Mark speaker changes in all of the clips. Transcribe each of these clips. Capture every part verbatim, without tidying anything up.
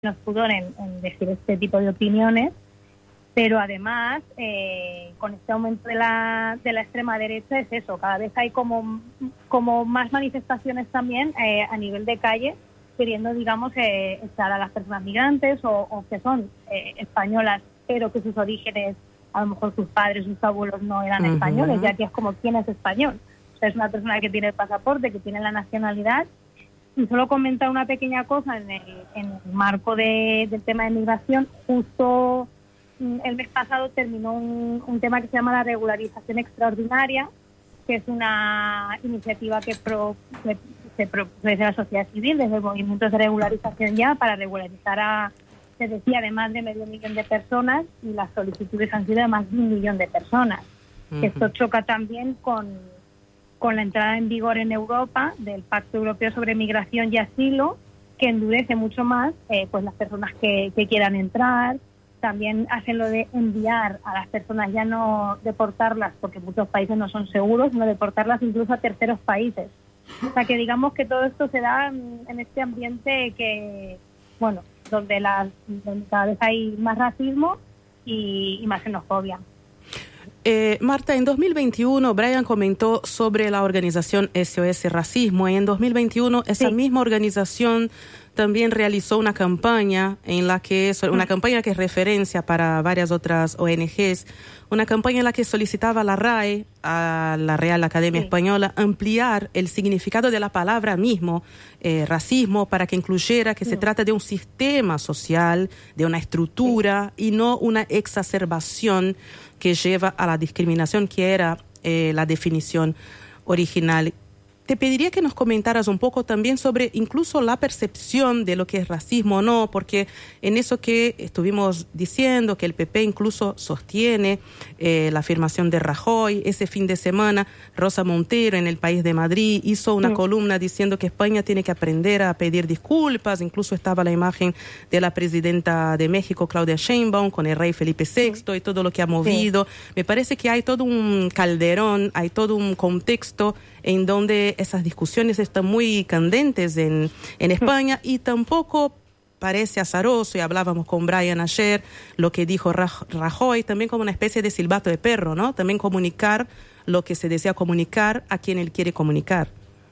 Speaker 1: menos pudor en, en decir este tipo de opiniones, pero además, eh, con este aumento de la, de la extrema derecha es eso, cada vez hay como, como más manifestaciones también eh, a nivel de calle, queriendo, digamos, eh, echar a las personas migrantes o, o que son eh, españolas, pero que sus orígenes, a lo mejor sus padres, sus abuelos no eran uh-huh. españoles, ya que es como, ¿quién es español? O sea, es una persona que tiene el pasaporte, que tiene la nacionalidad. Y solo comentar una pequeña cosa en el, en el marco de, del tema de migración. Justo el mes pasado terminó un, un tema que se llama la regularización extraordinaria, que es una iniciativa que, pro, que se propone desde la sociedad civil, desde movimientos de regularización ya, para regularizar a, se decía, de más de medio millón de personas, y las solicitudes han sido de más de un millón de personas. Uh-huh. Esto choca también con, con la entrada en vigor en Europa del Pacto Europeo sobre Migración y Asilo, que endurece mucho más eh, pues las personas que, que quieran entrar. También hacen lo de enviar a las personas, ya no deportarlas, porque muchos países no son seguros, sino deportarlas incluso a terceros países. O sea, que digamos que todo esto se da en este ambiente que, bueno, donde, las, donde cada vez hay más racismo y, y más xenofobia.
Speaker 2: Eh, Marta, en dos mil veintiuno Brian comentó sobre la organización S O S Racismo, y en dos mil veintiuno esa sí. misma organización también realizó una campaña en la que una campaña que es referencia para varias otras O N Ges, una campaña en la que solicitaba a la R A E, a la Real Academia sí. Española, ampliar el significado de la palabra mismo, eh, racismo, para que incluyera que sí. se trata de un sistema social, de una estructura sí. y no una exacerbación que lleva a la discriminación, que era eh, la definición original. Te pediría que nos comentaras un poco también sobre incluso la percepción de lo que es racismo o no, porque en eso que estuvimos diciendo, que el P P incluso sostiene eh, la afirmación de Rajoy, ese fin de semana Rosa Montero en El País de Madrid hizo una sí. columna diciendo que España tiene que aprender a pedir disculpas, incluso estaba la imagen de la presidenta de México, Claudia Sheinbaum, con el rey Felipe sexto sí. y todo lo que ha movido. Sí. Me parece que hay todo un calderón, hay todo un contexto en donde esas discusiones están muy candentes en, en España, y tampoco parece azaroso, y hablábamos con Brian ayer, lo que dijo Rajoy, también como una especie de silbato de perro, ¿no? También comunicar lo que se desea comunicar a quien él quiere comunicar.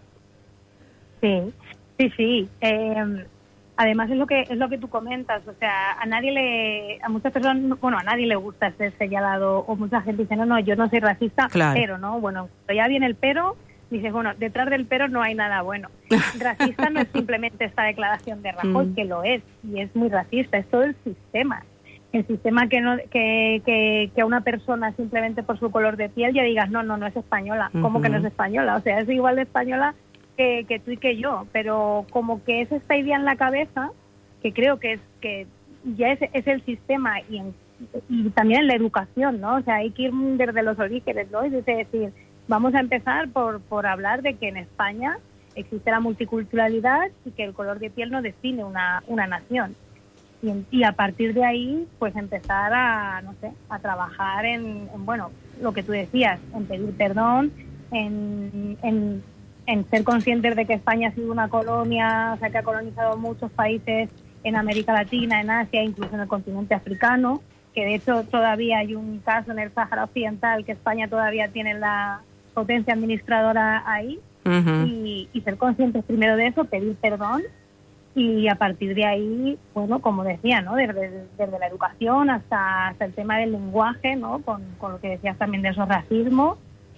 Speaker 1: Sí, sí, sí. Eh, además es lo que es lo que tú comentas, o sea, a nadie le, a muchas personas, bueno, a nadie le gusta ser señalado, o mucha gente dice, no, no, yo no soy racista, claro. pero, ¿no? Bueno, ya viene el pero. Dices, bueno, detrás del pero no hay nada bueno. Racista no es simplemente esta declaración de Rajoy, mm. que lo es, y es muy racista, es todo el sistema. El sistema que no que, que, que a una persona simplemente por su color de piel ya digas, no, no, no es española. ¿Cómo uh-huh. que no es española? O sea, es igual de española que, que tú y que yo, pero como que es esta idea en la cabeza, que creo que es que ya es, es el sistema, y, en, y también en la educación, ¿no? O sea, hay que ir desde los orígenes, ¿no? Es decir, vamos a empezar por, por hablar de que en España existe la multiculturalidad y que el color de piel no define una, una nación. Y, y a partir de ahí, pues empezar a, no sé, a trabajar en, en bueno, lo que tú decías, en pedir perdón, en, en, en ser conscientes de que España ha sido una colonia, o sea, que ha colonizado muchos países en América Latina, en Asia, incluso en el continente africano, que de hecho todavía hay un caso en el Sáhara Occidental que España todavía tiene la potencia administradora ahí, uh-huh. y, y ser conscientes primero de eso, pedir perdón, y a partir de ahí, bueno, como decía, ¿no? Desde, desde la educación hasta, hasta el tema del lenguaje, ¿no? Con, con lo que decías también de esos racismos,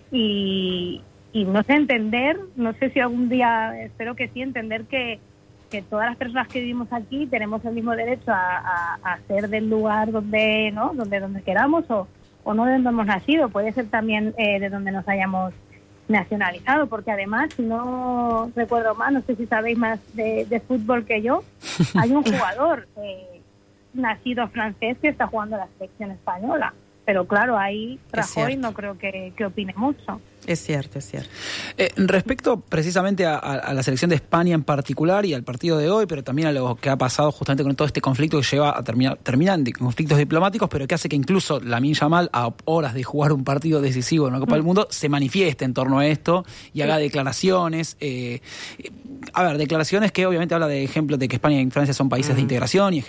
Speaker 1: y, y no sé, entender, no sé si algún día, espero que sí, entender que, que todas las personas que vivimos aquí tenemos el mismo derecho a, a, a ser del lugar donde, ¿no? Donde, donde queramos, o o no de donde hemos nacido, puede ser también eh, de donde nos hayamos nacionalizado, porque además, si no recuerdo mal, no sé si sabéis más de, de fútbol que yo, hay un jugador eh, nacido francés que está jugando a la selección española, pero claro, ahí Rajoy no creo que, que opine mucho.
Speaker 2: Es cierto, es cierto.
Speaker 3: Eh, respecto precisamente a, a la selección de España en particular y al partido de hoy, pero también a lo que ha pasado justamente con todo este conflicto que lleva a terminar, terminan de conflictos diplomáticos, pero que hace que incluso Lamine Yamal, a horas de jugar un partido decisivo en la Copa mm. del Mundo, se manifieste en torno a esto y sí. haga declaraciones. Eh, a ver, declaraciones que obviamente habla de ejemplos de que España y Francia son países mm. de integración y